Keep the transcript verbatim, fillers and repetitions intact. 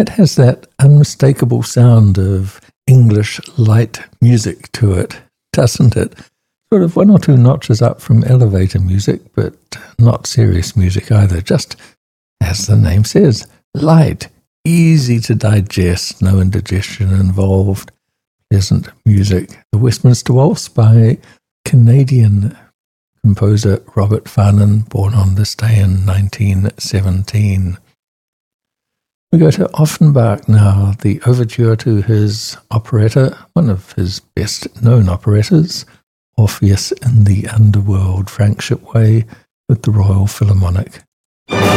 It has that unmistakable sound of English light music to it, doesn't it? Sort of one or two notches up from elevator music, but not serious music either. Just, as the name says, light, easy to digest, no indigestion involved, pleasant music. The Westminster Waltz by Canadian composer Robert Farnon, born on this day in nineteen seventeen. We go to Offenbach now, the overture to his operetta, one of his best-known operettas, Orpheus in the Underworld, Frank Shipway with the Royal Philharmonic.